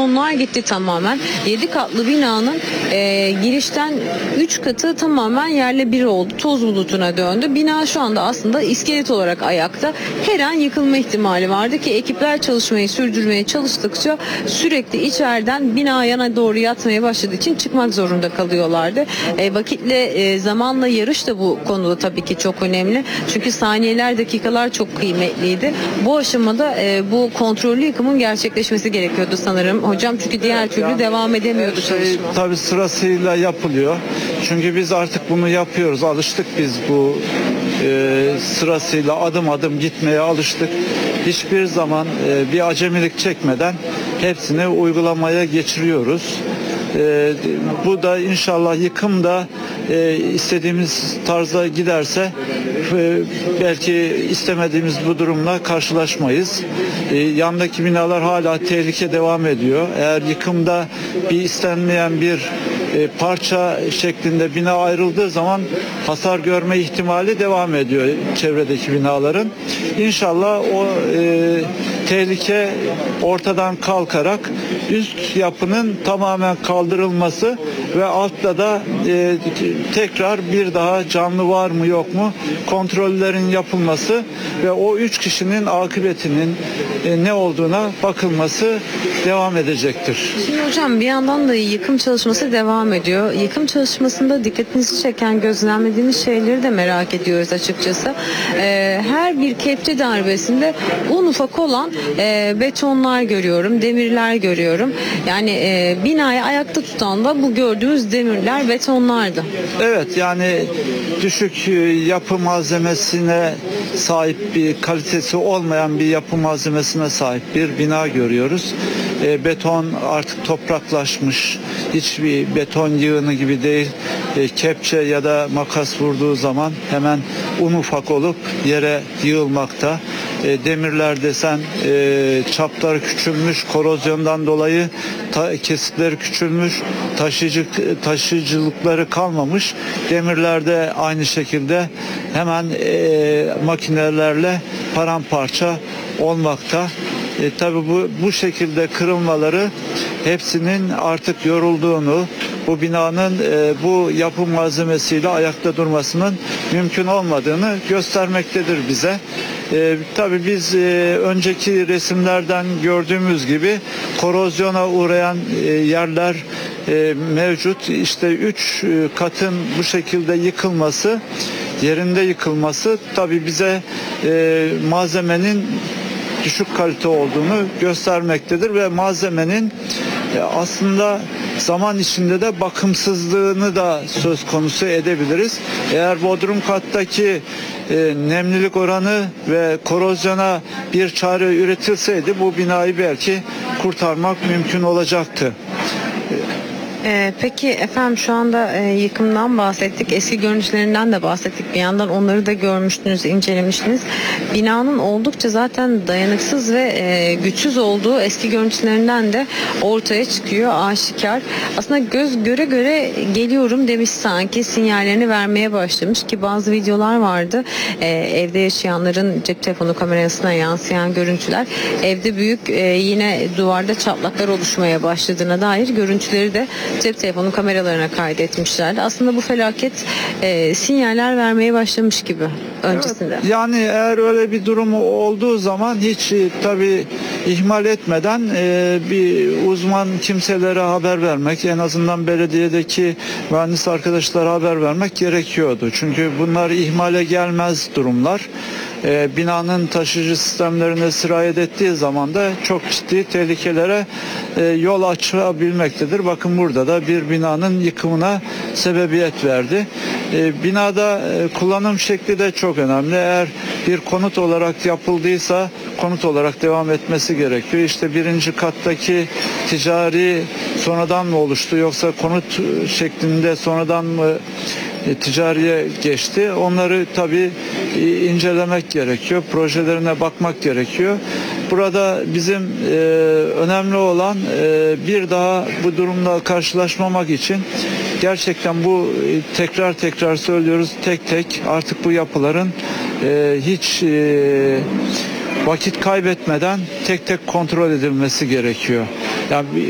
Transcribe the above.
kolonlar gitti tamamen. 7 katlı binanın girişten 3 katı tamamen yerle bir oldu. Toz bulutuna döndü. Bina şu anda aslında iskelet olarak ayakta. Her an yıkılma ihtimali vardı ki ekipler çalışmayı sürdürmeye çalıştıkça sürekli içeriden bina yana doğru yatmaya başladığı için çıkmak zorunda kalıyorlardı. Vakitle zamanla yarış da bu konuda tabii ki çok önemli. Çünkü saniyeler, dakikalar çok kıymetliydi. Bu aşamada bu kontrollü yıkımın gerçekleşmesi gerekiyordu sanırım hocam. Çünkü diğer türlü devam edemiyordu çalışma. Tabii sırasıyla yapılıyor. Çünkü biz artık bunu yapıyoruz. Alıştık biz bu sırasıyla adım adım gitmeye alıştık. Hiçbir zaman bir acemilik çekmeden hepsini uygulamaya geçiriyoruz. Bu da inşallah yıkım da istediğimiz tarzda giderse belki istemediğimiz bu durumla karşılaşmayız. Yandaki binalar hala tehlike devam ediyor. Eğer yıkımda bir istenmeyen bir parça şeklinde bina ayrıldığı zaman hasar görme ihtimali devam ediyor çevredeki binaların. İnşallah o tehlike ortadan kalkarak üst yapının tamamen kaldırılması ve altta da tekrar bir daha canlı var mı yok mu kontrollerin yapılması ve o 3 kişinin akıbetinin ne olduğuna bakılması devam edecektir. Şimdi hocam bir yandan da yıkım çalışması devam ediyor. Yıkım çalışmasında dikkatinizi çeken, gözlemlediğiniz şeyleri de merak ediyoruz açıkçası. Her bir kepçe darbesinde un ufak olan betonlar görüyorum, demirler görüyorum. Yani binayı ayakta tutan da bu gördüğümüz demirler, betonlardı. Evet, yani düşük yapı malzemesine sahip bir kalitesi olmayan bir yapı malzemesine sahip bir bina görüyoruz. Beton artık topraklaşmış. Hiçbir beton yığını gibi değil. Kepçe ya da makas vurduğu zaman hemen un ufak olup yere yığılmakta. Demirler desen çapları küçülmüş, korozyondan dolayı kesitleri küçülmüş, taşıyıcılıkları kalmamış. Demirlerde aynı şekilde hemen makinelerle paramparça olmakta. Tabii bu şekilde kırılmaları hepsinin artık yorulduğunu, bu binanın bu yapı malzemesiyle ayakta durmasının mümkün olmadığını göstermektedir bize. Tabii biz önceki resimlerden gördüğümüz gibi korozyona uğrayan yerler mevcut. İşte 3 katın bu şekilde yıkılması, yerinde yıkılması tabii bize malzemenin düşük kalite olduğunu göstermektedir ve malzemenin aslında zaman içinde de bakımsızlığını da söz konusu edebiliriz. Eğer bodrum kattaki nemlilik oranı ve korozyona bir çare üretilseydi bu binayı belki kurtarmak mümkün olacaktı. Peki efendim şu anda yıkımdan bahsettik. Eski görüntülerinden de bahsettik. Bir yandan onları da görmüştünüz, incelemiştiniz. Binanın oldukça zaten dayanıksız ve güçsüz olduğu eski görüntülerinden de ortaya çıkıyor, aşikar. Aslında göz göre göre geliyorum demiş, sanki sinyallerini vermeye başlamış ki bazı videolar vardı. Evde yaşayanların cep telefonu kamerasına yansıyan görüntüler. Evde büyük yine duvarda çatlaklar oluşmaya başladığına dair görüntüleri de cep telefonu kameralarına kaydetmişlerdi. Aslında bu felaket sinyaller vermeye başlamış gibi öncesinde. Evet, yani eğer öyle bir durum olduğu zaman hiç tabii ihmal etmeden bir uzman kimselere haber vermek, en azından belediyedeki mühendis arkadaşlara haber vermek gerekiyordu. Çünkü bunlar ihmale gelmez durumlar. Binanın taşıyıcı sistemlerine sirayet ettiği zaman da çok ciddi tehlikelere yol açabilmektedir. Bakın burada da bir binanın yıkımına sebebiyet verdi. Binada kullanım şekli de çok önemli. Eğer bir konut olarak yapıldıysa konut olarak devam etmesi gerekiyor. İşte birinci kattaki ticari sonradan mı oluştu yoksa konut şeklinde sonradan mı ticariye geçti? Onları tabii incelemek gerekiyor. Projelerine bakmak gerekiyor. Burada bizim önemli olan bir daha bu durumla karşılaşmamak için gerçekten bu tekrar söylüyoruz, tek tek artık bu yapıların hiç vakit kaybetmeden tek tek kontrol edilmesi gerekiyor. Yani